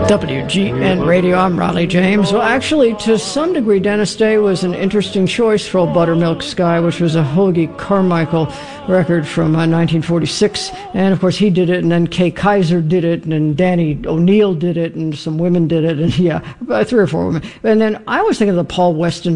WGN Radio, I'm Riley James. Well, actually, to some degree, Dennis Day was an interesting choice for Old Buttermilk Sky, which was a Hoagie Carmichael record from 1946. And, of course, he did it, and then Kay Kaiser did it, and then Danny O'Neill did it, and some women did it, and, yeah, 3 or 4 women. And then I was thinking of the Paul Weston